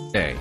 Day.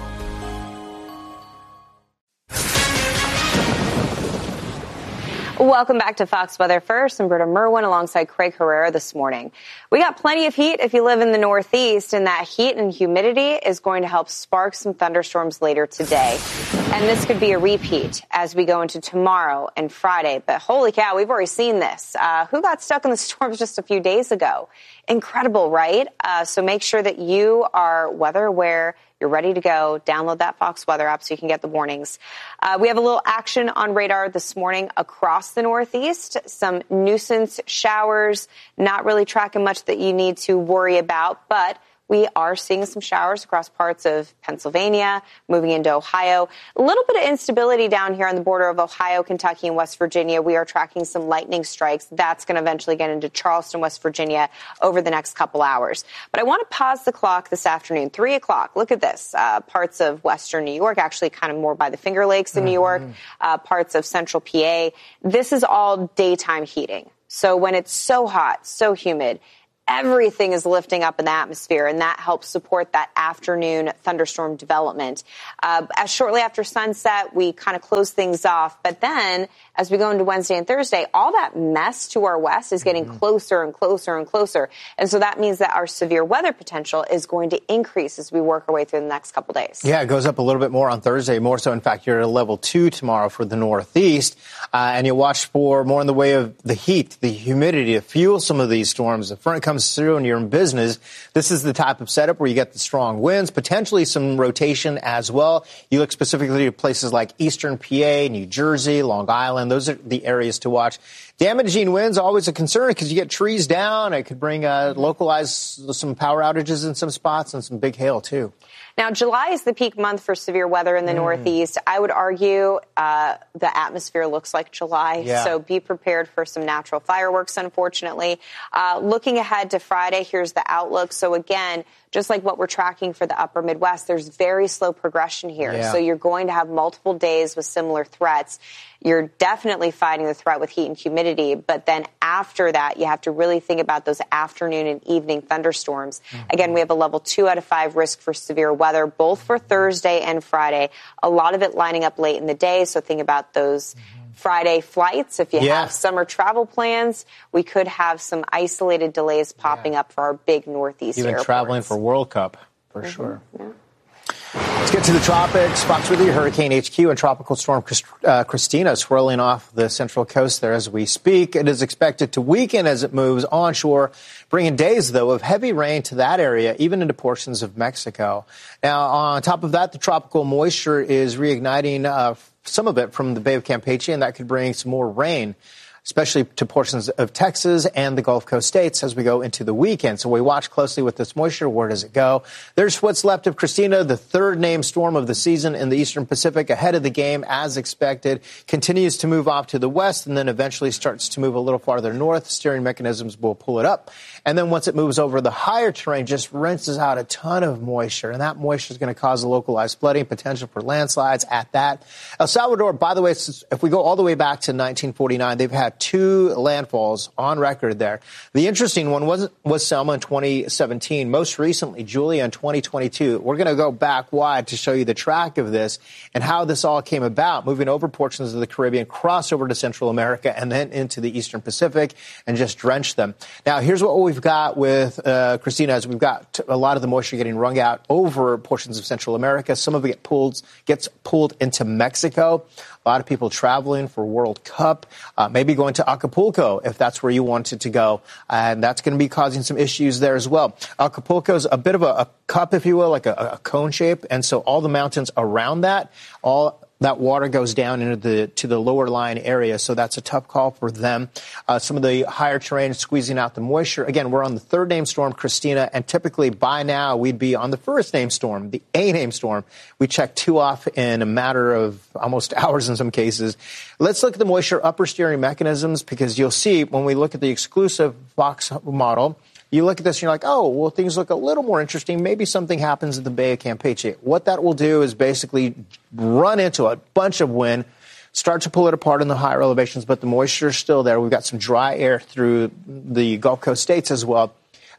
Welcome back to Fox Weather First. I'm Britta Merwin alongside Craig Herrera this morning. We got plenty of heat if you live in the Northeast, and that heat and humidity is going to help spark some thunderstorms later today. And this could be a repeat as we go into tomorrow and Friday. But holy cow, we've already seen this. Who got stuck in the storms just a few days ago? Incredible, right? So make sure that you are weather aware. You're ready to go. Download that Fox Weather app so you can get the warnings. We have a little action on radar this morning across the Northeast. Some nuisance showers, not really tracking much that you need to worry about, but we are seeing some showers across parts of Pennsylvania, moving into Ohio. A little bit of instability down here on the border of Ohio, Kentucky, and West Virginia. We are tracking some lightning strikes. That's going to eventually get into Charleston, West Virginia over the next couple hours. But I want to pause the clock this afternoon, 3 o'clock. Look at this. Parts of western New York, actually kind of more by the Finger Lakes in New York, parts of central PA. This is all daytime heating. So when it's so hot, so humid, everything is lifting up in the atmosphere, and that helps support that afternoon thunderstorm development. As shortly after sunset, we kind of close things off. But then, as we go into Wednesday and Thursday, all that mess to our west is getting closer and closer and closer. And so that means that our severe weather potential is going to increase as we work our way through the next couple days. Yeah, it goes up a little bit more on Thursday, more so. In fact, you're at a level 2 tomorrow for the Northeast. And you watch for more in the way of the heat, the humidity to fuel some of these storms. The front comes through and you're in business. This is the type of setup where you get the strong winds, potentially some rotation as well. You look specifically at places like eastern PA, New Jersey, Long Island. Those are the areas to watch. Damaging winds always a concern because you get trees down. It could bring localized some power outages in some spots and some big hail too. Now, July is the peak month for severe weather in the Northeast. I would argue the atmosphere looks like July, so be prepared for some natural fireworks, unfortunately. Looking ahead to Friday, here's the outlook. So again, just like what we're tracking for the upper Midwest, there's very slow progression here. Yeah. So you're going to have multiple days with similar threats. You're definitely fighting the threat with heat and humidity, but then after that, you have to really think about those afternoon and evening thunderstorms. Again, we have a level 2 out of 5 risk for severe weather, both for Thursday and Friday. A lot of it lining up late in the day, so think about those Friday flights. If you have summer travel plans, we could have some isolated delays popping up for our big Northeast Even airports. Traveling for World Cup, for sure. Yeah. Let's get to the tropics. Fox with you, Hurricane HQ and Tropical Storm Christina swirling off the central coast there as we speak. It is expected to weaken as it moves onshore, bringing days, though, of heavy rain to that area, even into portions of Mexico. Now, on top of that, the tropical moisture is reigniting some of it from the Bay of Campeche, and that could bring some more rain, especially to portions of Texas and the Gulf Coast states as we go into the weekend. So we watch closely with this moisture. Where does it go? There's what's left of Christina, the third named storm of the season in the Eastern Pacific, ahead of the game as expected, continues to move off to the west and then eventually starts to move a little farther north. Steering mechanisms will pull it up. And then once it moves over the higher terrain, just rinses out a ton of moisture. And that moisture is going to cause a localized flooding, potential for landslides at that. El Salvador, by the way, if we go all the way back to 1949, they've had 2 landfalls on record there. The interesting one was Selma in 2017. Most recently, Julia in 2022. We're going to go back wide to show you the track of this and how this all came about, moving over portions of the Caribbean, cross over to Central America, and then into the Eastern Pacific and just drench them. Now, here's what we've got with Christina, as we've got a lot of the moisture getting wrung out over portions of Central America. Some of it gets pulled into Mexico. A lot of people traveling for World Cup, maybe going to Acapulco if that's where you wanted to go. And that's going to be causing some issues there as well. Acapulco is a bit of a cup, if you will, like a cone shape. And so all the mountains around that, all that water goes down into the lower lying area. So that's a tough call for them. Some of the higher terrain squeezing out the moisture. Again, we're on the third named storm, Christina, and typically by now we'd be on the first named storm, the A named storm. We check 2 off in a matter of almost hours in some cases. Let's look at the moisture upper steering mechanisms, because you'll see when we look at the exclusive Fox model, you look at this and you're like, oh, well, things look a little more interesting. Maybe something happens at the Bay of Campeche. What that will do is basically run into a bunch of wind, start to pull it apart in the higher elevations, but the moisture is still there. We've got some dry air through the Gulf Coast states as well.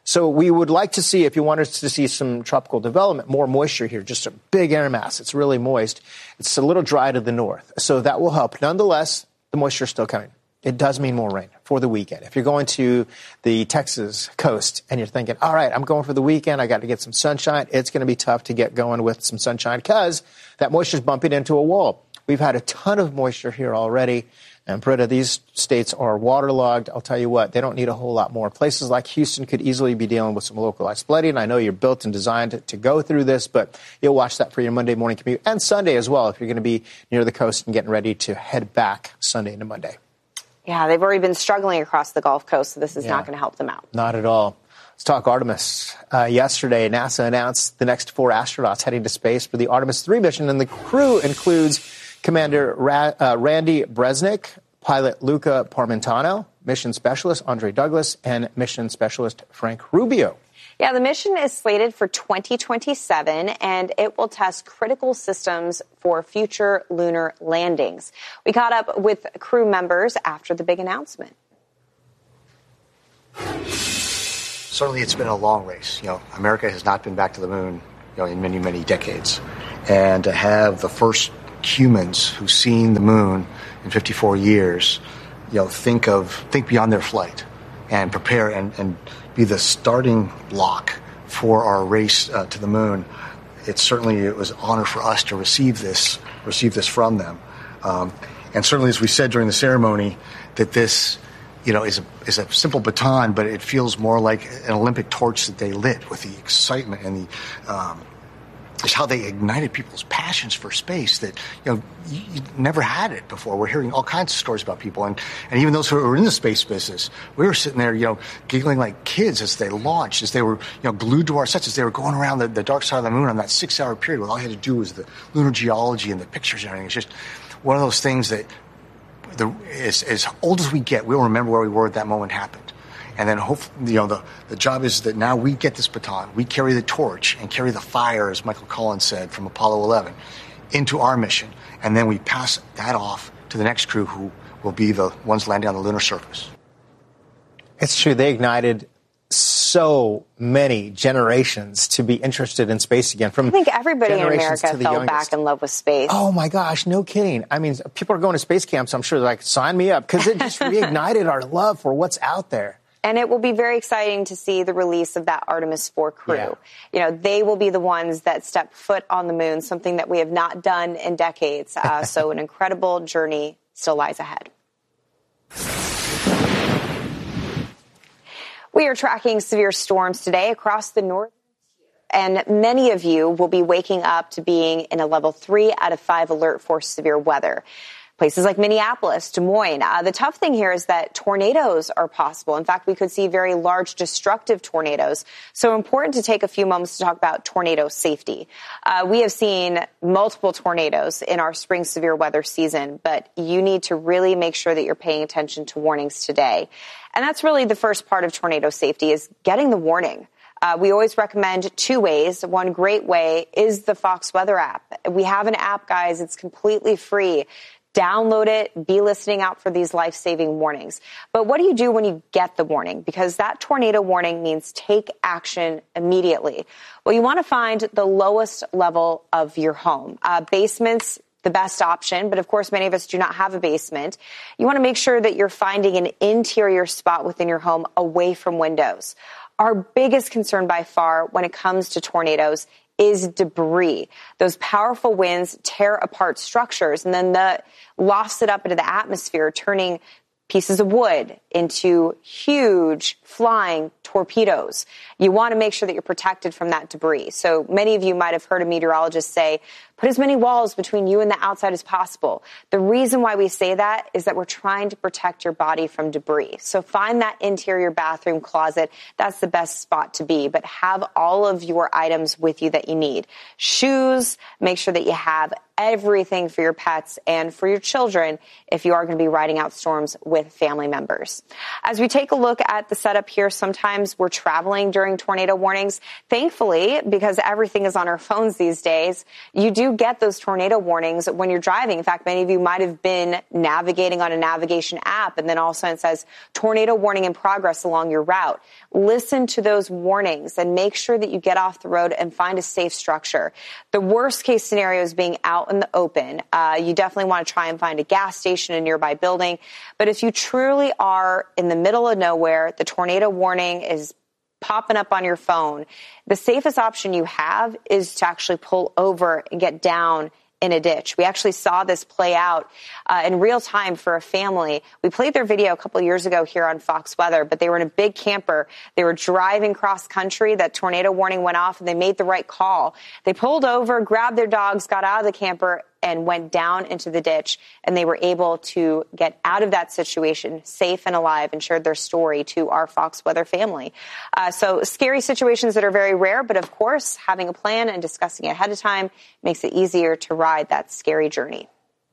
So we would like to see, if you want us to see some tropical development, more moisture here, just a big air mass. It's really moist. It's a little dry to the north. So that will help. Nonetheless, the moisture is still coming. It does mean more rain for the weekend. If you're going to the Texas coast and you're thinking, all right, I'm going for the weekend, I got to get some sunshine, it's going to be tough to get going with some sunshine because that moisture is bumping into a wall. We've had a ton of moisture here already. And, Britta, these states are waterlogged. I'll tell you what, they don't need a whole lot more. Places like Houston could easily be dealing with some localized flooding. I know you're built and designed to go through this, but you'll watch that for your Monday morning commute and Sunday as well if you're going to be near the coast and getting ready to head back Sunday into Monday. Yeah, they've already been struggling across the Gulf Coast, so this is not going to help them out. Not at all. Let's talk Artemis. Yesterday, NASA announced the next 4 astronauts heading to space for the Artemis 3 mission, and the crew includes Commander Randy Bresnik, pilot Luca Parmentano, mission specialist Andre Douglas, and mission specialist Frank Rubio. Yeah, the mission is slated for 2027, and it will test critical systems for future lunar landings. We caught up with crew members after the big announcement. Certainly, it's been a long race. America has not been back to the moon, in many, many decades. And to have the first humans who've seen the moon in 54 years, think beyond their flight and prepare and be the starting block for our race to the moon. It was an honor for us to receive this from them. And certainly, as we said during the ceremony, that this, is a simple baton, but it feels more like an Olympic torch that they lit with the excitement and just how they ignited people's passions for space that, you never had it before. We're hearing all kinds of stories about people. And even those who are in the space business, we were sitting there, giggling like kids as they launched, as they were, glued to our sets, as they were going around the dark side of the moon on that 6-hour period where all you had to do was the lunar geology and the pictures and everything. It's just one of those things that as old as we get, we'll remember where we were at that moment happened. And then hopefully, the job is that now we get this baton, we carry the torch and carry the fire, as Michael Collins said, from Apollo 11 into our mission. And then we pass that off to the next crew who will be the ones landing on the lunar surface. It's true. They ignited so many generations to be interested in space again. I think everybody in America fell back in love with space. Oh, my gosh. No kidding. I mean, people are going to space camps. I'm sure they're like, sign me up, because it just reignited our love for what's out there. And it will be very exciting to see the release of that Artemis 4 crew. Yeah. They will be the ones that step foot on the moon, something that we have not done in decades. So an incredible journey still lies ahead. We are tracking severe storms today across the north. And many of you will be waking up to being in a level 3 out of 5 alert for severe weather. Places like Minneapolis, Des Moines. The tough thing here is that tornadoes are possible. In fact, we could see very large destructive tornadoes. So important to take a few moments to talk about tornado safety. We have seen multiple tornadoes in our spring severe weather season, but you need to really make sure that you're paying attention to warnings today. And that's really the first part of tornado safety, is getting the warning. We always recommend 2 ways. One great way is the Fox Weather app. We have an app, guys. It's completely free. Download it, be listening out for these life-saving warnings. But what do you do when you get the warning? Because that tornado warning means take action immediately. Well, you want to find the lowest level of your home. Basements, the best option, but of course many of us do not have a basement. You want to make sure that you're finding an interior spot within your home away from windows. Our biggest concern by far when it comes to tornadoes is debris. Those powerful winds tear apart structures and then loft it up into the atmosphere, turning pieces of wood into huge flying torpedoes. You want to make sure that you're protected from that debris. So many of you might have heard a meteorologist say, put as many walls between you and the outside as possible. The reason why we say that is that we're trying to protect your body from debris. So find that interior bathroom closet. That's the best spot to be. But have all of your items with you that you need. Shoes, make sure that you have everything for your pets and for your children if you are going to be riding out storms with family members. As we take a look at the setup here, sometimes we're traveling during tornado warnings. Thankfully, because everything is on our phones these days, you do do get those tornado warnings when you're driving. In fact, many of you might have been navigating on a navigation app, and then all of a sudden it says tornado warning in progress along your route. Listen to those warnings and make sure that you get off the road and find a safe structure. The worst case scenario is being out in the open. You definitely want to try and find a gas station in a nearby building. But if you truly are in the middle of nowhere, the tornado warning is popping up on your phone, the safest option you have is to actually pull over and get down in a ditch. We actually saw this play out in real time for a family. We played their video a couple of years ago here on Fox Weather, but they were in a big camper. They were driving cross country. That tornado warning went off, and they made the right call. They pulled over, grabbed their dogs, got out of the camper, and went down into the ditch, and they were able to get out of that situation safe and alive and shared their story to our Fox Weather family. So scary situations that are very rare, but of course, having a plan and discussing it ahead of time makes it easier to ride that scary journey.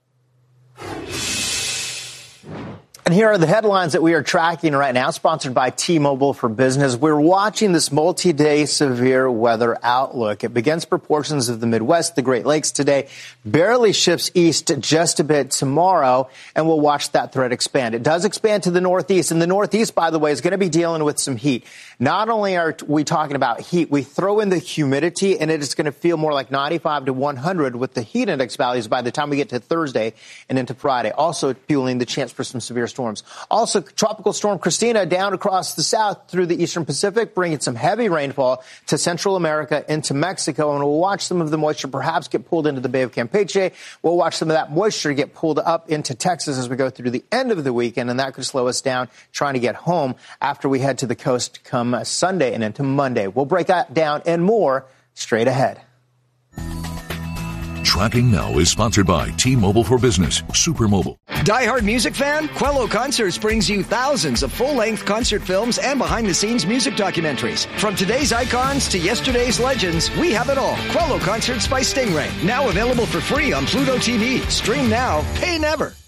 And here are the headlines that we are tracking right now, sponsored by T-Mobile for Business. We're watching this multi-day severe weather outlook. It begins for portions of the Midwest, the Great Lakes today, barely shifts east just a bit tomorrow, and we'll watch that threat expand. It does expand to the Northeast, and the Northeast, by the way, is going to be dealing with some heat. Not only are we talking about heat, we throw in the humidity, and it is going to feel more like 95 to 100 with the heat index values by the time we get to Thursday and into Friday, also fueling the chance for some severe storms. Also, Tropical Storm Christina down across the south through the eastern Pacific, bringing some heavy rainfall to Central America into Mexico. And we'll watch some of the moisture perhaps get pulled into the Bay of Campeche. We'll watch some of that moisture get pulled up into Texas as we go through the end of the weekend. And that could slow us down trying to get home after we head to the coast come Sunday and into Monday. We'll break that down and more straight ahead. Tracking Now is sponsored by T-Mobile for Business, Super Mobile. Die-hard music fan? Quello Concerts brings you thousands of full-length concert films and behind-the-scenes music documentaries. From today's icons to yesterday's legends, we have it all. Quello Concerts by Stingray. Now available for free on Pluto TV. Stream now, pay never.